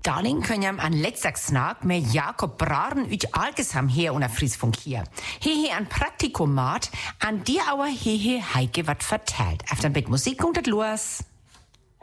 Darin können an letztagsnacht mit Jakob Braren ut Algesam her und Friesfunk hier. Hehe an Praktikumat, an die aber hehe Heike wat vertellt. Auf dem Bett Musik und das los.